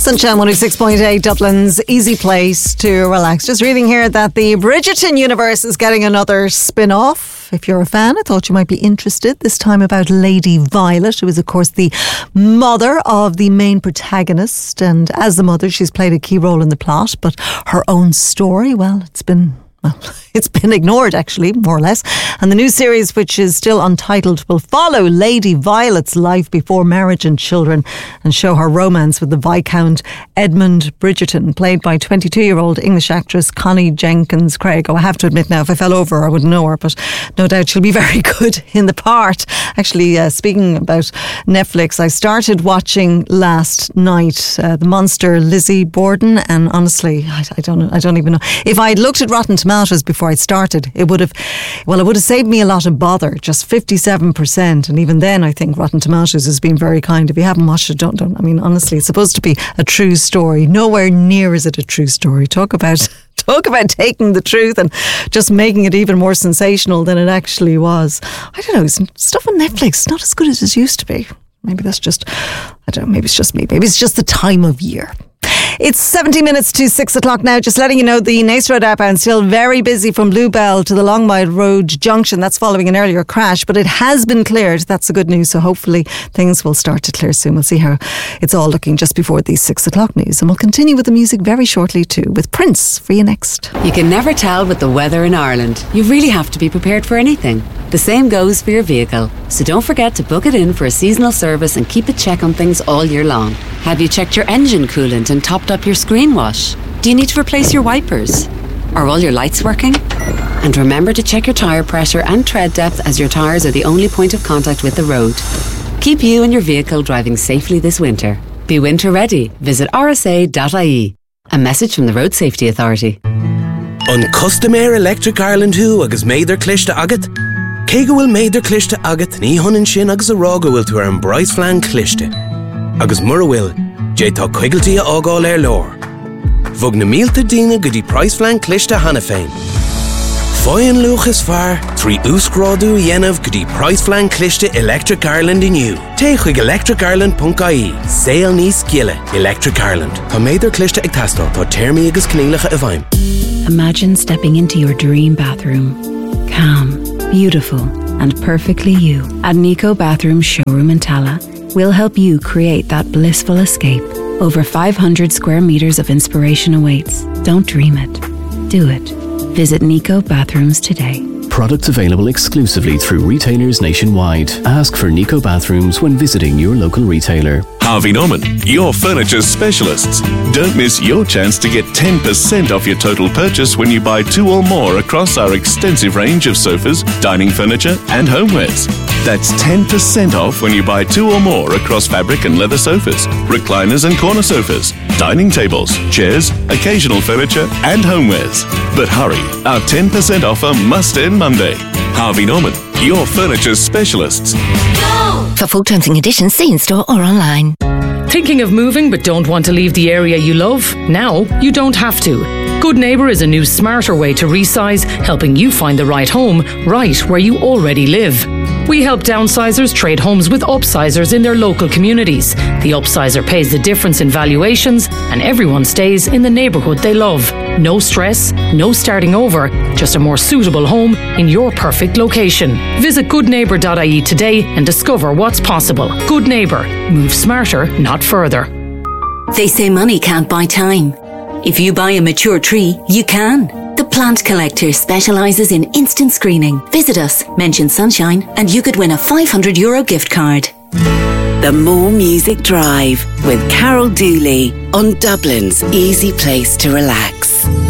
Sunshine 106.8, Dublin's easy place to relax. Just reading here that the Bridgerton universe is getting another spin-off. If you're a fan, I thought you might be interested. This time about Lady Violet, who is, of course, the mother of the main protagonist. And as the mother, she's played a key role in the plot. But her own story, well, it's been ignored, actually, more or less. And the new series, which is still untitled, will follow Lady Violet's life before marriage and children and show her romance with the Viscount Edmund Bridgerton, played by 22-year-old English actress Connie Jenkins Craig. Oh, I have to admit now, if I fell over, I wouldn't know her, but no doubt she'll be very good in the part. Actually, speaking about Netflix, I started watching last night The Monster, Lizzie Borden, and honestly, I don't even know. If I had looked at Rotten Tomatoes before I started, it would have saved me a lot of bother. Just 57%, and even then I think Rotten Tomatoes has been very kind. If you haven't watched it, don't. I mean, honestly, it's supposed to be a true story. Nowhere near is it a true story. Talk about taking the truth and just making it even more sensational than it actually was. I don't know, stuff on Netflix not as good as it used to be. Maybe that's just, I don't know, maybe it's just me. Maybe it's just the time of year. It's 70 minutes to 6 o'clock now. Just letting you know, the Naas Road outbound still very busy from Bluebell to the Longmire Road junction. That's following an earlier crash, but it has been cleared. That's the good news. So hopefully things will start to clear soon. We'll see how it's all looking just before the 6 o'clock news. And we'll continue with the music very shortly too, with Prince for you next. You can never tell with the weather in Ireland. You really have to be prepared for anything. The same goes for your vehicle. So don't forget to book it in for a seasonal service and keep a check on things all year long. Have you checked your engine coolant and topped up your screen wash? Do you need to replace your wipers? Are all your lights working? And remember to check your tyre pressure and tread depth, as your tyres are the only point of contact with the road. Keep you and your vehicle driving safely this winter. Be winter ready. Visit rsa.ie. A message from the Road Safety Authority. On Customer Electric Ireland who agus méidir cliste agat? Cé go bhfuil méidir cliste agat ní honan sin agus a rá go bhfuil tú an Bryce Flan cliste. Agus mura bhfuil, dé tá coigaltí a ágáil lór. Bhog na mílta dína go dtí Bryce Flan cliste hana féin. Fáin luach is fearr, trí úscrádú dhéanamh go dtí Bryce Flan cliste Electric Ireland inniu. Té chuig electricireland.ie. Saol níos giile, Electric Ireland. Tá méidir cliste ag teastáil tá téirmí agus cnílacha a bhaim. Imagine stepping into your dream bathroom. Calm, beautiful, and perfectly you. At Nico Bathroom Showroom in Tala, we'll help you create that blissful escape. Over 500 square meters of inspiration awaits. Don't dream it. Do it. Visit Nico Bathrooms today. Products available exclusively through retailers nationwide. Ask for Nico Bathrooms when visiting your local retailer. Harvey Norman, your furniture specialists. Don't miss your chance to get 10% off your total purchase when you buy 2 or more across our extensive range of sofas, dining furniture, and homewares. That's 10% off when you buy 2 or more across fabric and leather sofas, recliners and corner sofas, dining tables, chairs, occasional furniture, and homewares. But hurry, our 10% offer must end Monday. Harvey Norman, your furniture specialists. For full terms and conditions, see in store or online. Thinking of moving but don't want to leave the area you love? Now you don't have to. Good Neighbour is a new smarter way to resize, helping you find the right home right where you already live. We help downsizers trade homes with upsizers in their local communities. The upsizer pays the difference in valuations and everyone stays in the neighbourhood they love. No stress, no starting over, just a more suitable home in your perfect location. Visit goodneighbour.ie today and discover what's possible. Good Neighbour. Move smarter, not further. They say money can't buy time. If you buy a mature tree, you can. The Plant Collector specialises in instant screening. Visit us, mention Sunshine, and you could win a €500 gift card. The More Music Drive with Carol Dooley on Dublin's easy place to relax.